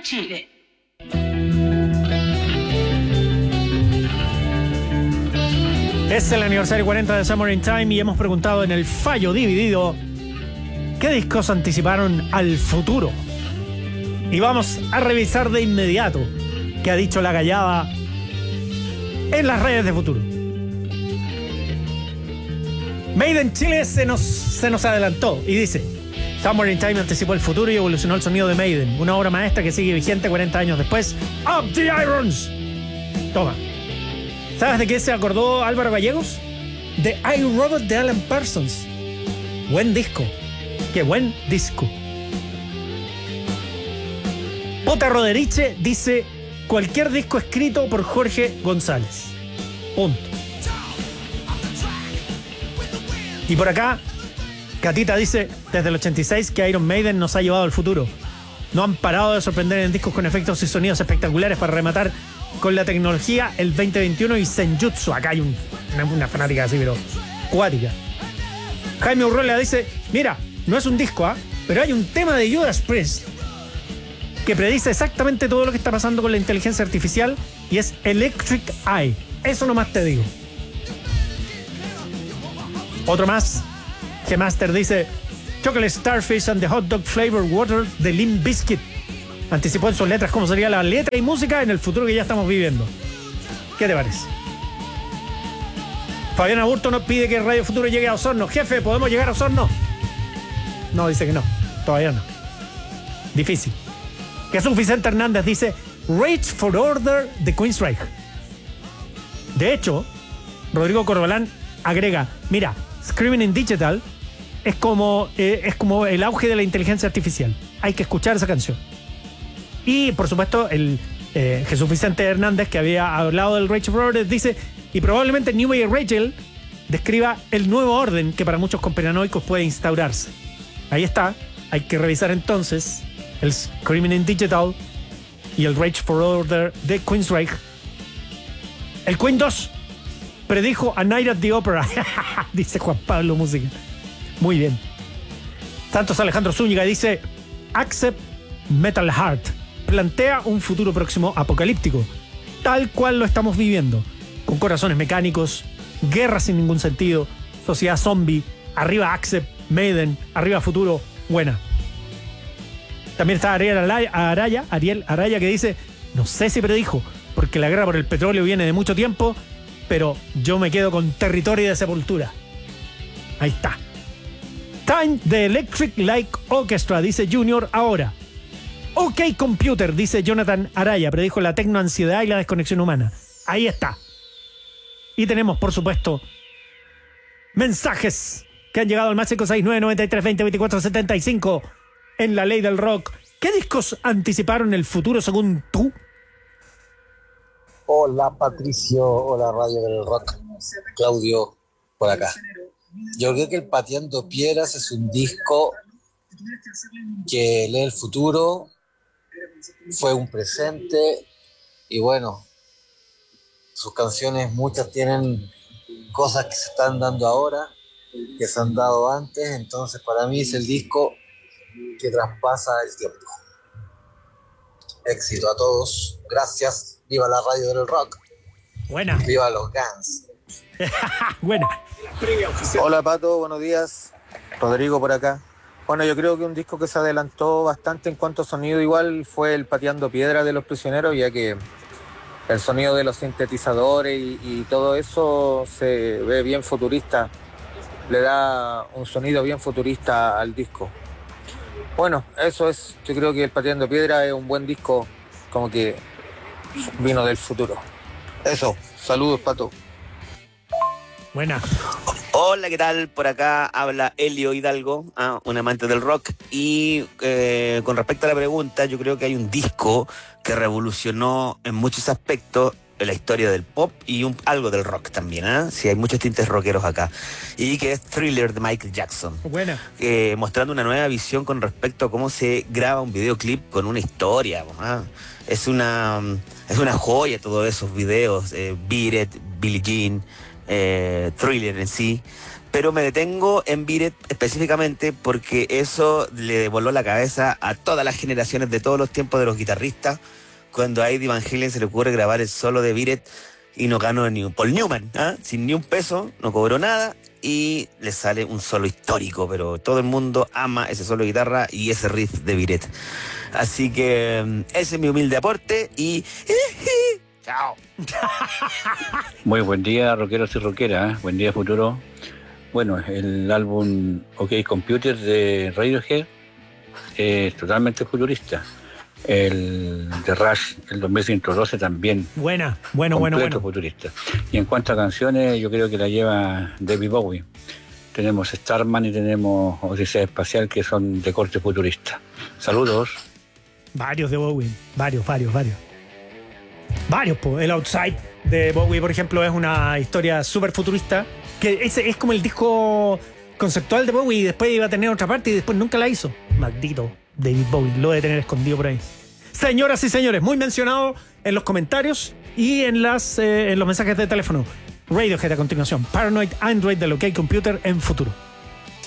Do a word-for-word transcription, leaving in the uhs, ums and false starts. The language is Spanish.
Chile. Es el aniversario cuarenta de Summer in Time y hemos preguntado en el fallo dividido ¿qué discos anticiparon al futuro? Y vamos a revisar de inmediato qué ha dicho la gallada en las redes de futuro. Maiden Chile se nos, se nos adelantó y dice: Summer in Time anticipó el futuro y evolucionó el sonido de Maiden, una obra maestra que sigue vigente cuarenta años después. Up the Irons. Toma. ¿Sabes de qué se acordó Álvaro Gallegos? De I, Robot de Alan Parsons. Buen disco. Qué buen disco. Pota Roderiche dice: cualquier disco escrito por Jorge González. Punto. Y por acá, Catita dice: desde el ochenta y seis que Iron Maiden nos ha llevado al futuro. No han parado de sorprender en discos con efectos y sonidos espectaculares para rematar con la tecnología el veinte veintiuno y Senjutsu. Acá hay un, una, una fanática así, pero cuática. Jaime Urrola dice: mira, no es un disco, ¿ah? ¿eh? Pero hay un tema de Judas Priest que predice exactamente todo lo que está pasando con la inteligencia artificial y es Electric Eye. Eso nomás te digo. Otro más. G-Master dice: Chocolate Starfish and the Hot Dog Flavor Water de Limp Bizkit. Anticipó en sus letras cómo sería la letra y música en el futuro que ya estamos viviendo. ¿Qué te parece? Fabián Aburto nos pide que Radio Futuro llegue a Osorno. Jefe, ¿podemos llegar a Osorno? No, dice que no. Todavía no. Difícil. Jesús Vicente Hernández dice: Rage for Order de Queensryche. De hecho, Rodrigo Corbalán agrega: mira, Screaming in Digital es como, eh, es como el auge de la inteligencia artificial. Hay que escuchar esa canción. Y, por supuesto, el eh, Jesús Vicente Hernández, que había hablado del Rage for Order, dice: y probablemente New Way Rachel describa el nuevo orden que para muchos conspiranoicos puede instaurarse. Ahí está. Hay que revisar entonces el Screaming in Digital y el Rage for Order de Queensryche. El Queen dos predijo A Night at the Opera, dice Juan Pablo Música. Muy bien. Santos Alejandro Zúñiga dice: Accept Metal Heart plantea un futuro próximo apocalíptico, tal cual lo estamos viviendo, con corazones mecánicos, guerra sin ningún sentido, sociedad zombie, arriba Accept, Maiden, arriba futuro, buena. También está Ariel Araya, Ariel Araya que dice: no sé si predijo, porque la guerra por el petróleo viene de mucho tiempo, pero yo me quedo con Territorio de Sepultura. Ahí está. Time the Electric Light Orchestra, dice Junior ahora. OK Computer, dice Jonathan Araya, predijo la tecnoansiedad y la desconexión humana. Ahí está. Y tenemos, por supuesto, mensajes que han llegado al más cinco seis nueve nueve tres dos cero dos cuatro siete cinco en la ley del rock. ¿Qué discos anticiparon el futuro según tú? Hola Patricio, hola Radio del Rock, Claudio por acá. Yo creo que el Pateando Piedras es un disco que lee el futuro, fue un presente y bueno, sus canciones muchas tienen cosas que se están dando ahora, que se han dado antes, entonces para mí es el disco que traspasa el tiempo. Éxito a todos, gracias, viva la Radio del Rock. Buena. Viva los Guns. Buena. Hola Pato, buenos días. Rodrigo por acá. Bueno, yo creo que un disco que se adelantó bastante en cuanto a sonido igual fue el Pateando Piedra de Los Prisioneros, ya que el sonido de los sintetizadores y, y todo eso se ve bien futurista, le da un sonido bien futurista al disco. Bueno, eso es, yo creo que el Pateando Piedra es un buen disco, como que vino del futuro. Eso, saludos Pato. Buena. Hola, ¿qué tal? Por acá habla Elio Hidalgo, ah, un amante del rock. Y eh, con respecto a la pregunta, yo creo que hay un disco que revolucionó en muchos aspectos la historia del pop y un, algo del rock también, ¿eh? Sí, hay muchos tintes rockeros acá. Y que es Thriller de Michael Jackson. Buena. Eh, mostrando una nueva visión con respecto a cómo se graba un videoclip con una historia. ¿eh? Es una es una joya todos esos videos. Eh, Beat It, Billie Jean, eh, Thriller en sí. pero me detengo en Beat It específicamente porque eso le voló la cabeza a todas las generaciones de todos los tiempos de los guitarristas, cuando a Eddie Van Halen se le ocurre grabar el solo de Beat It y no ganó ni un Paul Newman, ¿eh? Sin ni un peso, no cobró nada y le sale un solo histórico, pero todo el mundo ama ese solo de guitarra y ese riff de Beat It. Así que ese es mi humilde aporte y... ¡Chao! Muy buen día, rockeros y rockeras, ¿eh? Buen día, futuro. Bueno, el álbum OK Computer de Radiohead es totalmente futurista. El de Rush, el dos mil ciento doce también. Buena, bueno, bueno, bueno. futurista. Y en cuanto a canciones, yo creo que la lleva David Bowie. Tenemos Starman y tenemos Odisea Espacial, que son de corte futurista. Saludos. Varios de Bowie, varios, varios, varios. Varios, pues. El Outside de Bowie, por ejemplo, es una historia súper futurista. Que ese es como el disco conceptual de Bowie y después iba a tener otra parte y después nunca la hizo. Maldito David Bowie, lo debe tener escondido por ahí. Señoras y señores, muy mencionado en los comentarios y en, las, eh, en los mensajes de teléfono. Radiohead a continuación. Paranoid Android del OK Computer en futuro.